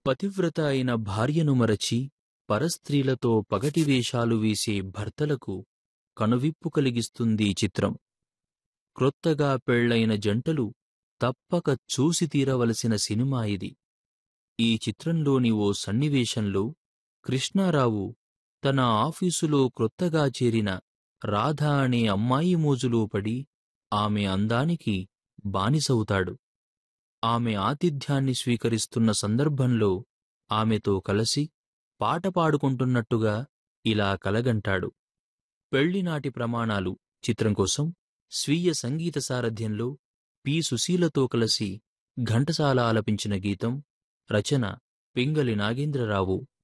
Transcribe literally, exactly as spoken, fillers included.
పతివ్రత అయిన భార్యను మరచి పరస్త్రీలతో పగటి వేషాలు వేసే భర్తలకు కనువిప్పు కలిగిస్తుంది ఈ చిత్రం. క్రొత్తగా పెళ్లైన జంటలు తప్పక చూసి తీరవలసిన సినిమా ఇది. ఈ చిత్రంలోని ఓ సన్నివేశంలో కృష్ణారావు తన ఆఫీసులో క్రొత్తగా చేరిన రాధ అనే అమ్మాయి మోజులో పడి ఆమె అందానికి బానిసవుతాడు. ఆమె ఆతిథ్యాన్ని స్వీకరిస్తున్న సందర్భంలో ఆమెతో కలసి పాట పాడుకుంటున్నట్టుగా ఇలా కలగంటాడు. పెళ్లినాటి ప్రమాణాలు చిత్రం కోసం స్వీయ సంగీత సారథ్యంలో పి. సుశీలతో కలిసి ఘంటసాల ఆలపించిన గీతం. రచన పింగళి నాగేంద్రరావు.